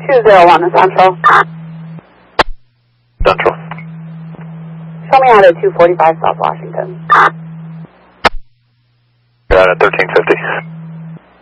201 to Central. Central. Show me out at 245 South Washington. Got it, 1350.